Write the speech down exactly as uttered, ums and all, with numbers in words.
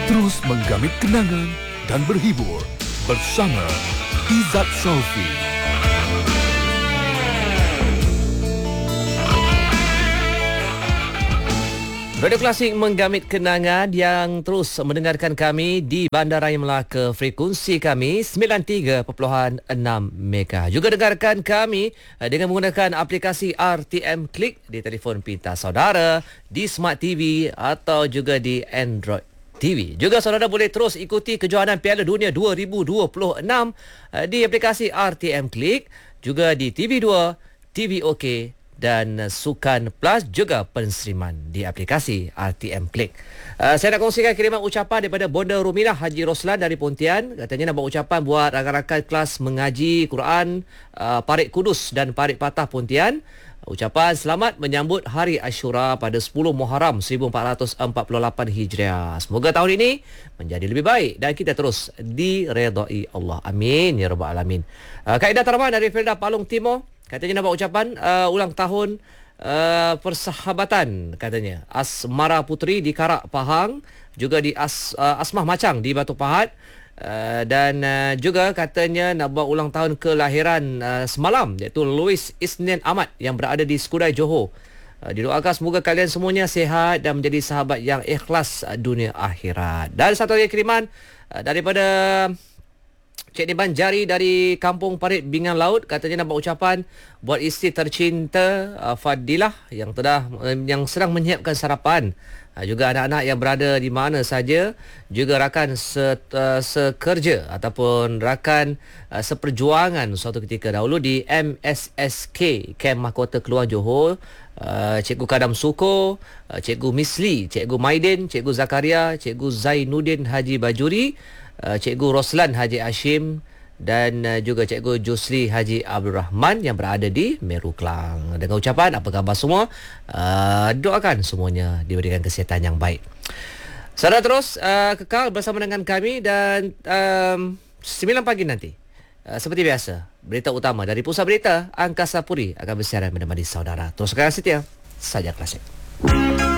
Terus menggamit kenangan dan berhibur bersama Izzat Saufi. Radio Klasik menggamit kenangan yang terus mendengarkan kami di Bandaraya Melaka, frekuensi kami sembilan puluh tiga perpuluhan enam Mega. Juga dengarkan kami dengan menggunakan aplikasi R T M Click di telefon pintar saudara, di Smart T V atau juga di Android T V. Juga saudara boleh terus ikuti kejohanan Piala Dunia dua ribu dua puluh enam di aplikasi R T M Click, juga di T V dua, T V OK dan Sukan Plus, juga penseriman di aplikasi R T M Click. Uh, saya nak kongsikan kiriman ucapan daripada Bonda Ruminah Haji Roslan dari Pontian. Katanya nak buat ucapan buat rakan-rakan kelas mengaji Quran uh, Parit Kudus dan Parit Patah Pontian. Ucapan selamat menyambut Hari Ashura pada sepuluh Muharram seribu empat ratus empat puluh lapan Hijriah. Semoga tahun ini menjadi lebih baik dan kita terus diredai Allah. Amin ya rabbal alamin. Uh, Kaedah Tarman dari Felda Palung Timur. Katanya nak buat ucapan uh, ulang tahun uh, persahabatan, katanya Asmara Putri di Karak Pahang, juga di As, uh, Asmah Macang di Batu Pahat, uh, dan uh, juga katanya nak buat ulang tahun kelahiran uh, semalam, iaitu Louis Isnin Ahmad yang berada di Skudai Johor. Uh, didoakan semoga kalian semuanya sihat dan menjadi sahabat yang ikhlas uh, dunia akhirat. Dan satu lagi kiriman uh, daripada Cik Niban Jari dari Kampung Parit Bingan Laut. Katanya nak buat ucapan buat isteri tercinta uh, Fadilah yang telah uh, yang sedang menyiapkan sarapan, uh, juga anak-anak yang berada di mana saja, juga rakan se, uh, sekerja ataupun rakan uh, seperjuangan suatu ketika dahulu di M S S K Kem Mahkota Keluar Johor. Uh, Cikgu Kadam Suko, uh, Cikgu Misli, Cikgu Maidin, Cikgu Zakaria, Cikgu Zainuddin Haji Bajuri, uh, Cikgu Roslan Haji Hashim dan uh, juga Cikgu Josli Haji Abdul Rahman yang berada di Meru Klang. Dengan ucapan apa khabar semua, uh, doakan semuanya diberikan kesihatan yang baik. Saudara terus uh, kekal bersama dengan kami dan um, sembilan pagi nanti, Uh, seperti biasa, berita utama dari Pusat Berita Angkasa Puri akan bersiaran menemani saudara. Teruskan setia saja Klasik.